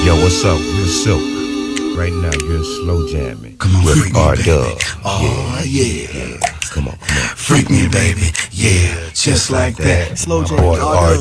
Yo, what's up? Real Silk. Right now, you're slow jamming. Come on, with freak me, R-Dub. baby. Oh, yeah. Come on, come on. Freak me, baby. Yeah, just like that. Slow My jam. boy R-Dub.